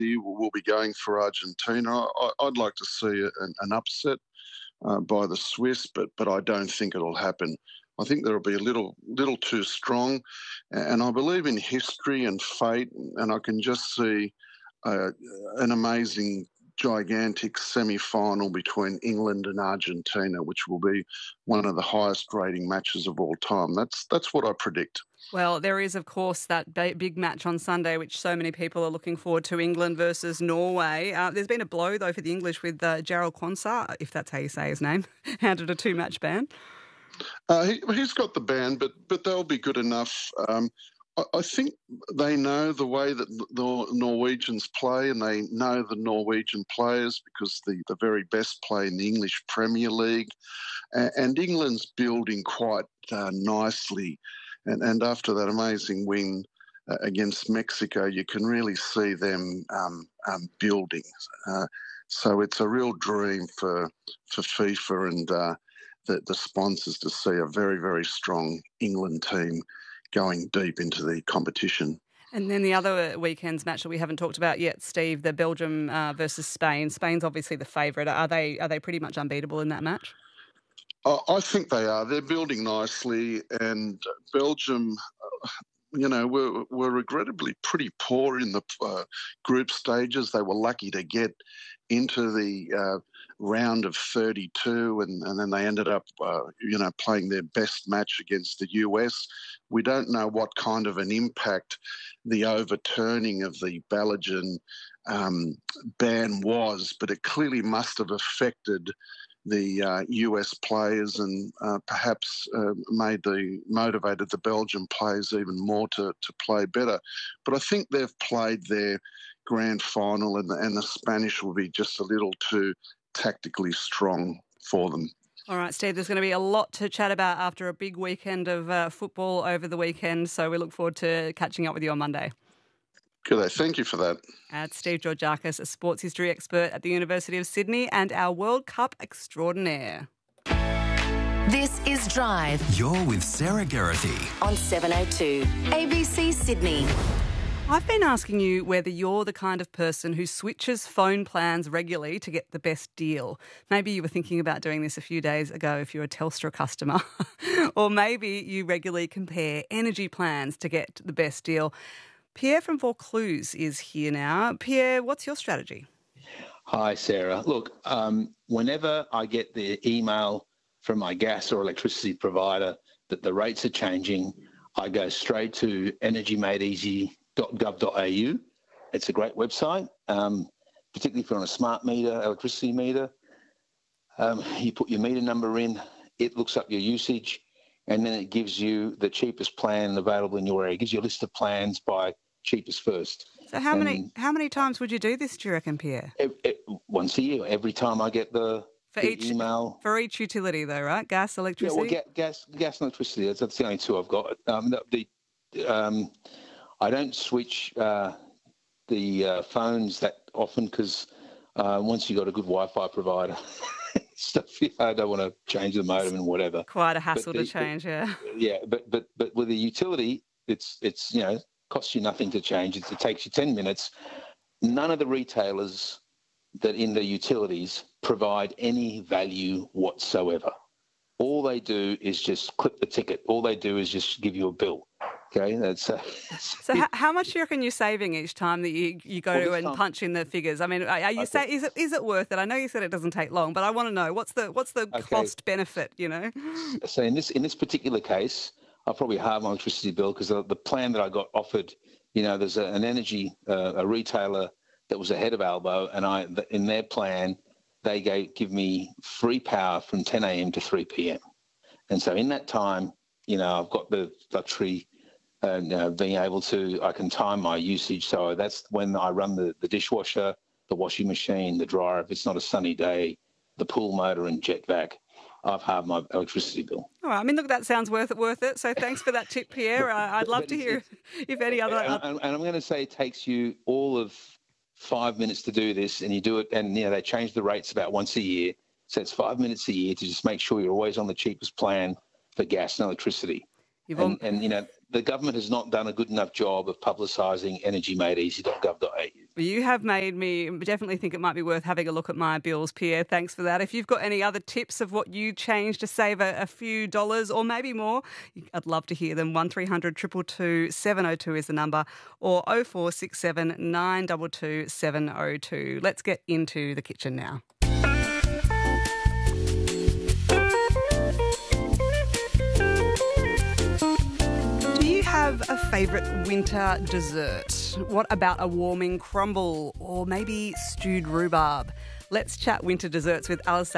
will be going for Argentina. I'd like to see an upset by the Swiss, but I don't think it'll happen. I think they'll be a little too strong, and I believe in history and fate, and I can just see an amazing, gigantic semi-final between England and Argentina, which will be one of the highest rating matches of all time. That's what I predict. Well, there is, of course, that big match on Sunday, which so many people are looking forward to, England versus Norway. There's been a blow, though, for the English with Jarell Quansah, if that's how you say his name, handed a 2-match ban. He's got the ban, but they'll be good enough. I think they know the way that the Norwegians play, and they know the Norwegian players because the very best play in the English Premier League. And England's building quite nicely. And after that amazing win against Mexico, you can really see them building. So it's a real dream for FIFA and the sponsors to see a very, very strong England team going deep into the competition. And then the other weekend's match that we haven't talked about yet, Steve, the Belgium versus Spain. Spain's obviously the favourite. Are they pretty much unbeatable in that match? I think they are. They're building nicely, and Belgium, were regrettably pretty poor in the group stages. They were lucky to get into the round of 32, and then they ended up, playing their best match against the US. We don't know what kind of an impact the overturning of the Balogun ban was, but it clearly must have affected the US players and perhaps motivated the Belgian players even more to play better. But I think they've played their grand final, and the Spanish will be just a little too tactically strong for them. All right, Steve, there's going to be a lot to chat about after a big weekend of football over the weekend, so we look forward to catching up with you on Monday. Good day. Thank you for that. It's Steve Georgakis, a sports history expert at the University of Sydney and our World Cup extraordinaire. This is Drive. You're with Sarah Geraghty On 702 ABC Sydney. I've been asking you whether you're the kind of person who switches phone plans regularly to get the best deal. Maybe you were thinking about doing this a few days ago if you're a Telstra customer. Or maybe you regularly compare energy plans to get the best deal. Pierre from Vaucluse is here now. Pierre, what's your strategy? Hi, Sarah. Look, whenever I get the email from my gas or electricity provider that the rates are changing, I go straight to energymadeeasy.gov.au. It's a great website, particularly if you're on a smart meter, electricity meter. You put your meter number in, it looks up your usage, and then it gives you the cheapest plan available in your area. It gives you a list of plans by cheapest first. So how many times would you do this, do you reckon, Pierre? Once a year. Every time I get the email. For each utility, though, right? Gas, electricity? Yeah, well, gas and electricity. That's the only two I've got. I don't switch the phones that often because once you've got a good Wi-Fi provider, stuff, I don't want to change the modem and whatever. Quite a hassle to change, yeah. Yeah, but with a utility, it's costs you nothing to change. It takes you 10 minutes. None of the retailers that in the utilities provide any value whatsoever. All they do is just clip the ticket. All they do is just give you a bill. Okay, that's so. How much do you reckon you're saving each time that you go and punch in the figures? I mean, are you is it worth it? I know you said it doesn't take long, but I want to know what's the cost benefit? You know. So in this particular case, I'll probably halve my electricity bill because the plan that I got offered, there's an energy a retailer that was ahead of Albo, and in their plan they give me free power from 10 a.m. to 3 p.m. And so in that time, I've got the luxury. And being able I can time my usage. So that's when I run the dishwasher, the washing machine, the dryer. If it's not a sunny day, the pool motor and jet vac, I've halved my electricity bill. All right. I mean, look, that sounds worth it. So thanks for that tip, Pierre. I'd love to hear if any other... And I'm going to say it takes you all of 5 minutes to do this, and you do it, and they change the rates about once a year. So it's 5 minutes a year to just make sure you're always on the cheapest plan for gas and electricity. And the government has not done a good enough job of publicising energymadeeasy.gov.au. Well, you have made me definitely think it might be worth having a look at my bills, Pierre. Thanks for that. If you've got any other tips of what you changed to save a few dollars or maybe more, I'd love to hear them. 1300 222 702 is the number, or 0467 922 702. Let's get into the kitchen now. Do you have a favourite winter dessert? What about a warming crumble or maybe stewed rhubarb? Let's chat winter desserts with Alice,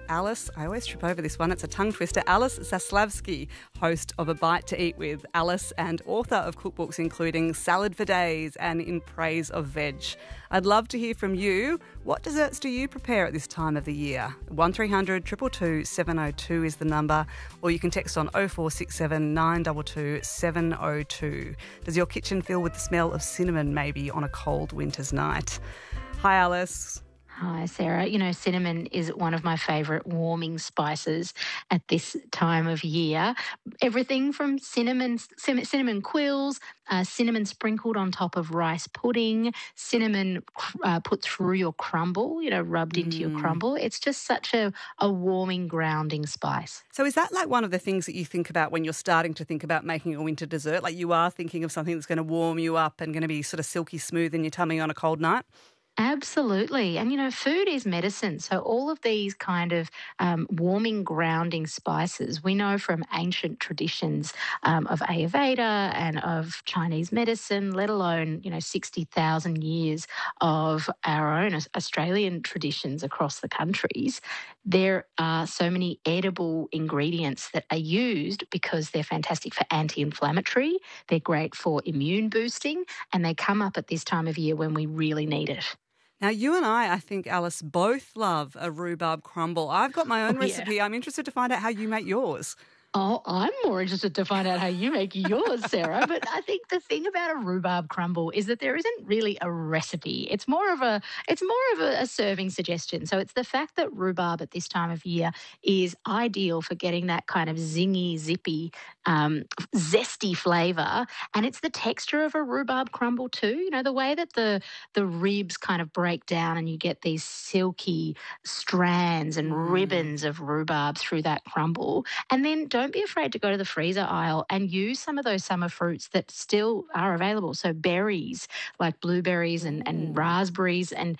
I always trip over this one, it's a tongue twister, Alice Zaslavsky, host of A Bite to Eat With, Alice, and author of cookbooks including Salad for Days and In Praise of Veg. I'd love to hear from you. What desserts do you prepare at this time of the year? 1300 222 702 is the number, or you can text on 0467 922 702. Does your kitchen fill with the smell of cinnamon maybe on a cold winter's night? Hi, Alice. Hi, Sarah. You know, cinnamon is one of my favourite warming spices at this time of year. Everything from cinnamon quills, cinnamon sprinkled on top of rice pudding, cinnamon put through your crumble, rubbed into your crumble. It's just such a warming, grounding spice. So is that like one of the things that you think about when you're starting to think about making a winter dessert? Like you are thinking of something that's going to warm you up and going to be sort of silky smooth in your tummy on a cold night? Absolutely. And, food is medicine. So all of these kind of warming, grounding spices, we know from ancient traditions of Ayurveda and of Chinese medicine, let alone, 60,000 years of our own Australian traditions across the countries. There are so many edible ingredients that are used because they're fantastic for anti-inflammatory, they're great for immune boosting, and they come up at this time of year when we really need it. Now, you and I think, Alice, both love a rhubarb crumble. I've got my own recipe. I'm interested to find out how you make yours. Oh, I'm more interested to find out how you make yours, Sarah. But I think the thing about a rhubarb crumble is that there isn't really a recipe. It's more of a serving suggestion. So it's the fact that rhubarb at this time of year is ideal for getting that kind of zingy, zippy, zesty flavour. And it's the texture of a rhubarb crumble too. The way that the ribs kind of break down and you get these silky strands and ribbons of rhubarb through that crumble. And then don't be afraid to go to the freezer aisle and use some of those summer fruits that still are available. So berries like blueberries and raspberries and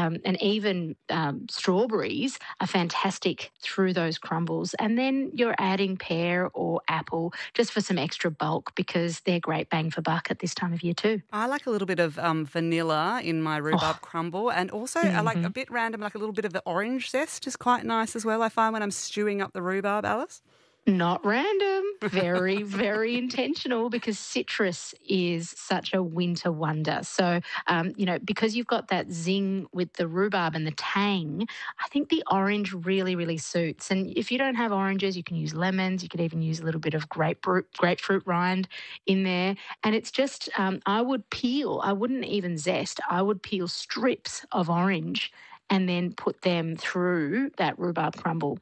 even strawberries are fantastic through those crumbles. And then you're adding pear or apple just for some extra bulk because they're great bang for buck at this time of year too. I like a little bit of vanilla in my rhubarb crumble, and also I like a bit random, like a little bit of the orange zest is quite nice as well, I find, when I'm stewing up the rhubarb, Alice. Not random, very, very intentional, because citrus is such a winter wonder. So, because you've got that zing with the rhubarb and the tang, I think the orange really, really suits. And if you don't have oranges, you can use lemons. You could even use a little bit of grapefruit rind in there. And it's just, I wouldn't even zest, I would peel strips of orange and then put them through that rhubarb crumble.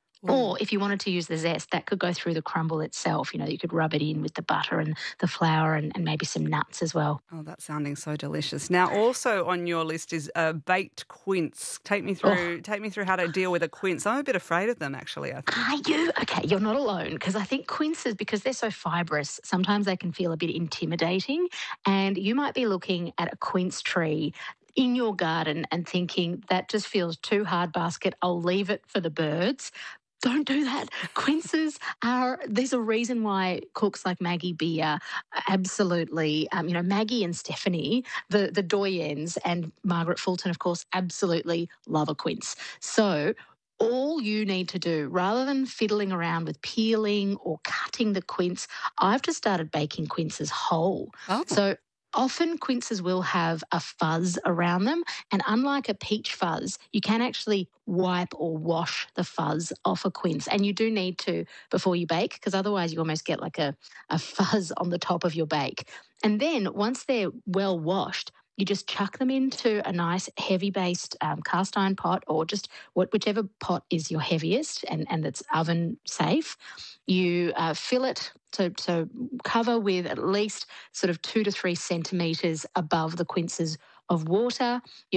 Or if you wanted to use the zest, that could go through the crumble itself. You could rub it in with the butter and the flour and maybe some nuts as well. Oh, that's sounding so delicious. Now, also on your list is baked quince. Take me through how to deal with a quince. I'm a bit afraid of them, actually, I think. Are you? Okay, you're not alone, because I think quinces, because they're so fibrous, sometimes they can feel a bit intimidating, and you might be looking at a quince tree in your garden and thinking, that just feels too hard basket, I'll leave it for the birds. Don't do that. Quinces there's a reason why cooks like Maggie Beer absolutely, Maggie and Stephanie, the doyens, and Margaret Fulton, of course, absolutely love a quince. So all you need to do, rather than fiddling around with peeling or cutting the quince, I've just started baking quinces whole. Oh. So often quinces will have a fuzz around them, and unlike a peach fuzz, you can actually wipe or wash the fuzz off a quince. And you do need to before you bake, because otherwise you almost get like a fuzz on the top of your bake. And then once they're well washed, you just chuck them into a nice heavy-based cast iron pot, or just whichever pot is your heaviest and that's oven safe. You fill it, so cover with at least sort of 2 to 3 centimetres above the quinces of water.